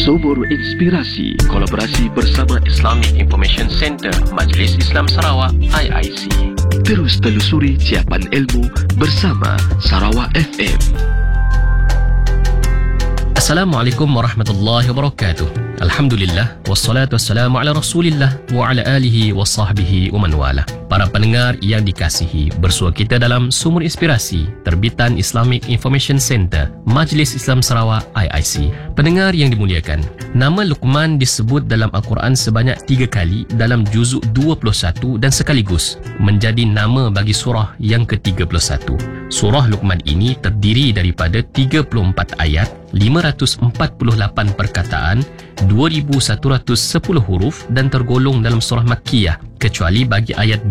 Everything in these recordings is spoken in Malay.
Sumur Inspirasi, kolaborasi bersama Islamic Information Center Majlis Islam Sarawak IIC. Terus telusuri ciapan ilmu bersama Sarawak FM. Assalamualaikum warahmatullahi wabarakatuh. Alhamdulillah, wassalatu wassalamu ala rasulillah wa ala alihi wa sahbihi wa man wala. Para pendengar yang dikasihi, bersua kita dalam Sumur Inspirasi, terbitan Islamic Information Center Majlis Islam Sarawak IIC. Pendengar yang dimuliakan, nama Luqman disebut dalam Al-Quran sebanyak 3 kali dalam juzuk 21 dan sekaligus menjadi nama bagi surah yang ke-31. Surah Luqman ini terdiri daripada 34 ayat, 548 perkataan, 2110 huruf dan tergolong dalam surah Makkiyah, kecuali bagi ayat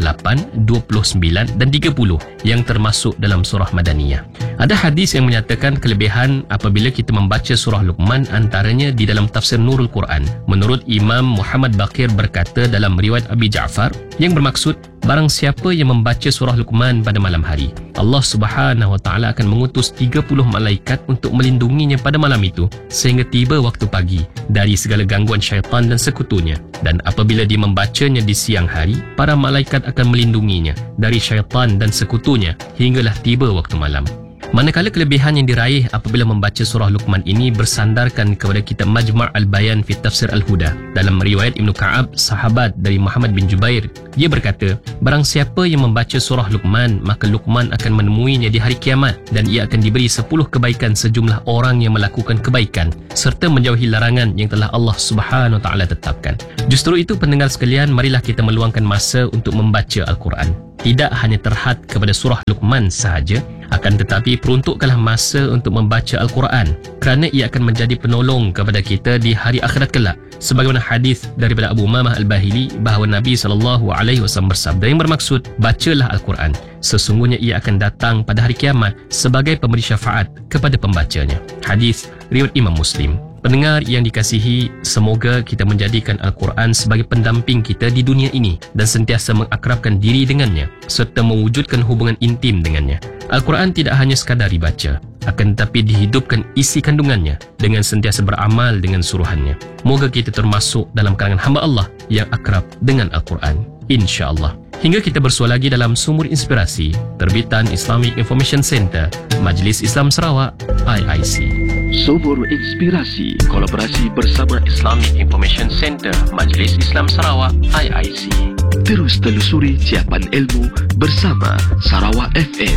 28, 29 dan 30 yang termasuk dalam surah Madaniyah. Ada hadis yang menyatakan kelebihan apabila kita membaca surah Luqman, antaranya di dalam tafsir Nurul Quran. Menurut Imam Muhammad Baqir berkata dalam riwayat Abi Ja'far, yang bermaksud barang siapa yang membaca surah Luqman pada malam hari, Allah Subhanahu wa taala akan mengutus 30 malaikat untuk melindunginya pada malam itu sehingga tiba waktu pagi dari segala gangguan syaitan dan sekutunya. Dan apabila dia membacanya di siang hari, para malaikat akan melindunginya dari syaitan dan sekutunya hinggalah tiba waktu malam. Manakala kelebihan yang diraih apabila membaca surah Luqman ini bersandarkan kepada kitab Majma' al-Bayan fi Tafsir al-Huda. Dalam riwayat Ibnu Ka'ab, sahabat dari Muhammad bin Jubair, dia berkata, barang siapa yang membaca surah Luqman, maka Luqman akan menemuinya di hari kiamat dan ia akan diberi 10 kebaikan sejumlah orang yang melakukan kebaikan serta menjauhi larangan yang telah Allah Subhanahu wa taala tetapkan. Justru itu pendengar sekalian, marilah kita meluangkan masa untuk membaca Al-Quran. Tidak hanya terhad kepada surah Luqman sahaja, akan tetapi peruntukkanlah masa untuk membaca Al-Quran kerana ia akan menjadi penolong kepada kita di hari akhirat kelak. Sebagaimana hadis daripada Abu Umamah Al-Bahili bahawa Nabi SAW bersabda yang bermaksud, bacalah Al-Quran, sesungguhnya ia akan datang pada hari kiamat sebagai pemberi syafaat kepada pembacanya. Hadis riwayat Imam Muslim. Pendengar yang dikasihi, semoga kita menjadikan Al-Quran sebagai pendamping kita di dunia ini dan sentiasa mengakrabkan diri dengannya serta mewujudkan hubungan intim dengannya. Al-Quran tidak hanya sekadar dibaca, akan tetapi dihidupkan isi kandungannya dengan sentiasa beramal dengan suruhannya. Moga kita termasuk dalam kalangan hamba Allah yang akrab dengan Al-Quran, insya-Allah. Hingga kita bersua lagi dalam Sumur Inspirasi, terbitan Islamic Information Center Majlis Islam Sarawak IIC. Sumur Inspirasi, kolaborasi bersama Islamic Information Center Majlis Islam Sarawak IIC. Terus telusuri ciapan ilmu bersama Sarawak FM.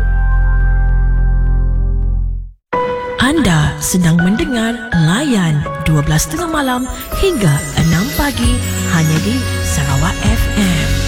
Anda sedang mendengar Layan 12.30 malam hingga 6 pagi hanya di Sarawak FM.